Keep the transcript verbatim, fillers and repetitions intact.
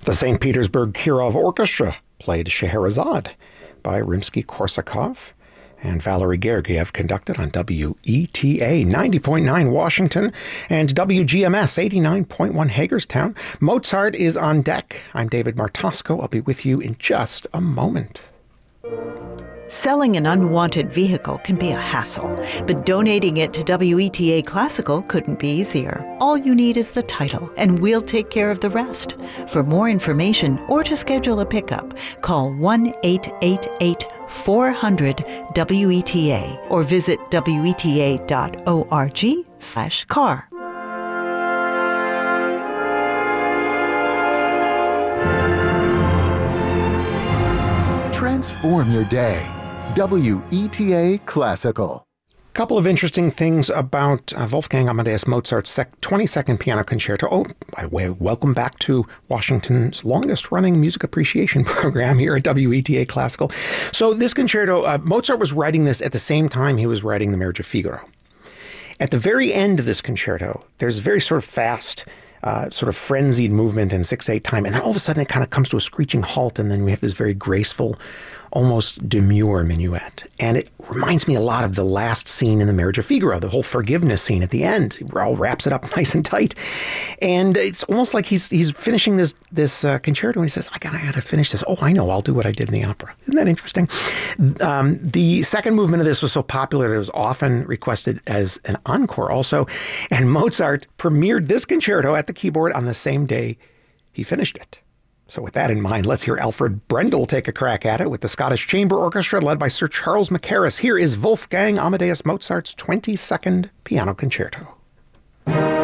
The Saint Petersburg Kirov Orchestra played Scheherazade by Rimsky-Korsakov, and Valery Gergiev conducted on W E T A ninety point nine Washington and W G M S eighty-nine point one Hagerstown. Mozart is on deck. I'm David Martosco. I'll be with you in just a moment. Selling an unwanted vehicle can be a hassle, but donating it to W E T A Classical couldn't be easier. All you need is the title, and we'll take care of the rest. For more information or to schedule a pickup, call one eight eight eight, four hundred, W E T A or visit W E T A dot org slash car. Transform your day. W E T A Classical. Couple of interesting things about uh, Wolfgang Amadeus Mozart's sec- twenty-second Piano Concerto. Oh, by the way, welcome back to Washington's longest-running music appreciation program here at W E T A Classical. So this concerto, uh, Mozart was writing this at the same time he was writing The Marriage of Figaro. At the very end of this concerto, there's a very sort of fast, uh, sort of frenzied movement in six eight time, and then all of a sudden it kind of comes to a screeching halt, and then we have this very graceful, almost demure minuet. And it reminds me a lot of the last scene in The Marriage of Figaro, the whole forgiveness scene at the end. Raoul wraps it up nice and tight. And it's almost like he's he's finishing this this uh, concerto, and he says, I gotta, I gotta finish this. Oh, I know, I'll do what I did in the opera. Isn't that interesting? Um, the second movement of this was so popular that it was often requested as an encore also. And Mozart premiered this concerto at the keyboard on the same day he finished it. So with that in mind, let's hear Alfred Brendel take a crack at it with the Scottish Chamber Orchestra led by Sir Charles Mackerras. Here is Wolfgang Amadeus Mozart's twenty-second Piano Concerto.